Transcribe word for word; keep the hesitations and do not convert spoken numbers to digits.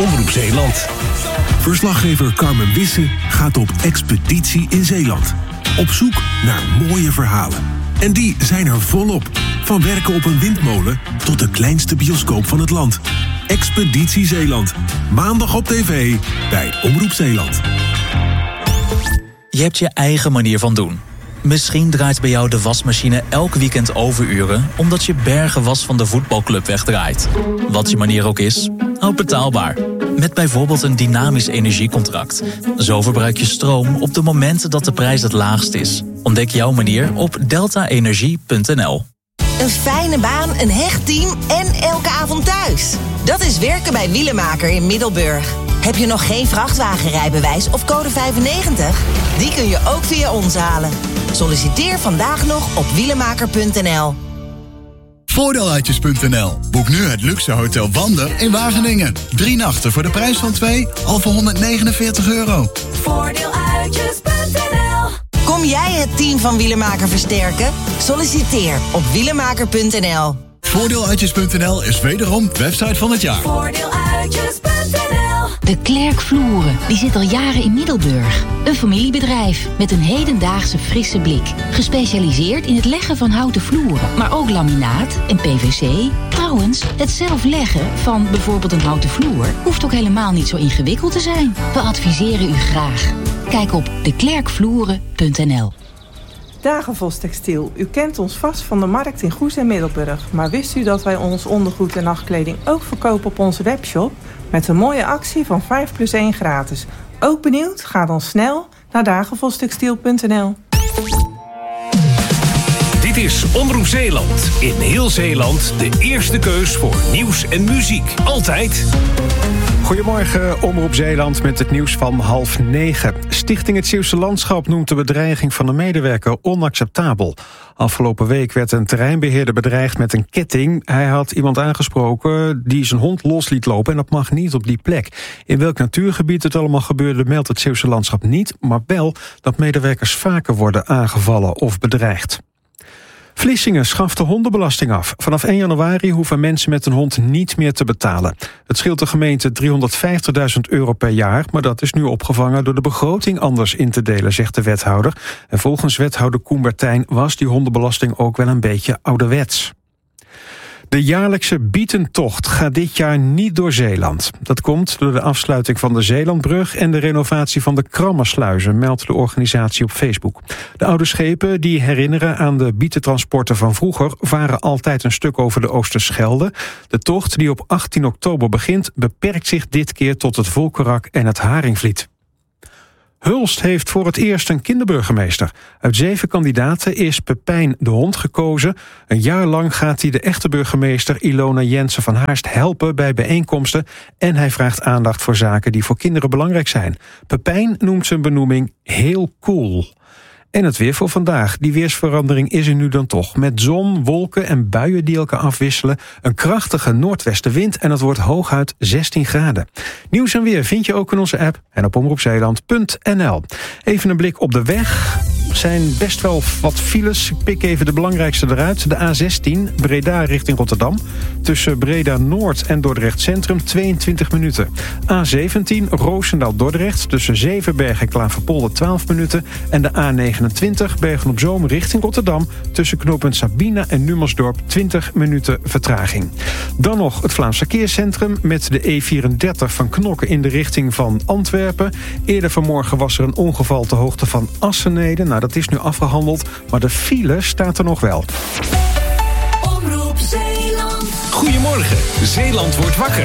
Omroep Zeeland. Verslaggever Carmen Wisse gaat op expeditie in Zeeland. Op zoek naar mooie verhalen. En die zijn er volop. Van werken op een windmolen tot de kleinste bioscoop van het land. Expeditie Zeeland. Maandag op tv bij Omroep Zeeland. Je hebt je eigen manier van doen. Misschien draait bij jou de wasmachine elk weekend overuren omdat je bergen was van de voetbalclub wegdraait. Wat je manier ook is, houd betaalbaar. Met bijvoorbeeld een dynamisch energiecontract. Zo verbruik je stroom op de momenten dat de prijs het laagst is. Ontdek jouw manier op delta energie punt n l. Een fijne baan, een hecht team en elke avond thuis. Dat is werken bij Wielenmaker in Middelburg. Heb je nog geen vrachtwagenrijbewijs of code vijfennegentig? Die kun je ook via ons halen. Solliciteer vandaag nog op wielenmaker punt n l. Voordeeluitjes punt n l. Boek nu het luxe hotel Wander in Wageningen. Drie nachten voor de prijs van twee, al voor honderdnegenenveertig euro. Voordeeluitjes punt n l. Kom jij het team van Wielenmaker versterken? Solliciteer op wielenmaker punt n l. Voordeeluitjes punt n l is wederom website van het jaar. Voordeeluitjes punt n l. De Klerk Vloeren, die zit al jaren in Middelburg. Een familiebedrijf met een hedendaagse frisse blik. Gespecialiseerd in het leggen van houten vloeren, maar ook laminaat en P V C. Trouwens, het zelf leggen van bijvoorbeeld een houten vloer hoeft ook helemaal niet zo ingewikkeld te zijn. We adviseren u graag. Kijk op de klerk vloeren punt n l. Dagenvos Textiel. U kent ons vast van de markt in Goes en Middelburg. Maar wist u dat wij ons ondergoed en nachtkleding ook verkopen op onze webshop? Met een mooie actie van vijf plus één gratis. Ook benieuwd? Ga dan snel naar dagenvos textiel punt n l. Dit is Omroep Zeeland. In heel Zeeland de eerste keus voor nieuws en muziek. Altijd. Goedemorgen, Omroep Zeeland met het nieuws van half negen. Stichting Het Zeeuwse Landschap noemt de bedreiging van een medewerker onacceptabel. Afgelopen week werd een terreinbeheerder bedreigd met een ketting. Hij had iemand aangesproken die zijn hond los liet lopen en dat mag niet op die plek. In welk natuurgebied het allemaal gebeurde meldt het Zeeuwse Landschap niet, maar wel dat medewerkers vaker worden aangevallen of bedreigd. Vlissingen schaft de hondenbelasting af. Vanaf één januari hoeven mensen met een hond niet meer te betalen. Het scheelt de gemeente driehonderdvijftigduizend euro per jaar, maar dat is nu opgevangen door de begroting anders in te delen, zegt de wethouder. En volgens wethouder Koen Bertijn was die hondenbelasting ook wel een beetje ouderwets. De jaarlijkse bietentocht gaat dit jaar niet door Zeeland. Dat komt door de afsluiting van de Zeelandbrug en de renovatie van de Krammersluizen, meldt de organisatie op Facebook. De oude schepen die herinneren aan de bietentransporten van vroeger varen altijd een stuk over de Oosterschelde. De tocht die op achttien oktober begint beperkt zich dit keer tot het Volkerak en het Haringvliet. Hulst heeft voor het eerst een kinderburgemeester. Uit zeven kandidaten is Pepijn de Hond gekozen. Een jaar lang gaat hij de echte burgemeester Ilona Jensen van Haarst helpen bij bijeenkomsten en hij vraagt aandacht voor zaken die voor kinderen belangrijk zijn. Pepijn noemt zijn benoeming heel cool. En het weer voor vandaag. Die weersverandering is er nu dan toch. Met zon, wolken en buien die elkaar afwisselen. Een krachtige noordwestenwind en het wordt hooguit zestien graden. Nieuws en weer vind je ook in onze app en op omroep zeeland punt n l. Even een blik op de weg. Er zijn best wel wat files. Ik pik even de belangrijkste eruit. De A zestien, Breda richting Rotterdam. Tussen Breda Noord en Dordrecht Centrum tweeëntwintig minuten. A zeventien, Roosendaal-Dordrecht. Tussen Zevenberg en Klaverpolder twaalf minuten. En de A negenentwintig, Bergen-op-Zoom richting Rotterdam. Tussen knooppunt Sabina en Numansdorp twintig minuten vertraging. Dan nog het Vlaams Verkeerscentrum met de E vierendertig van Knokke in de richting van Antwerpen. Eerder vanmorgen was er een ongeval ter hoogte van Assenede. Nou, dat is nu afgehandeld, maar de file staat er nog wel. Omroep Zeeland. Goedemorgen, Zeeland wordt wakker.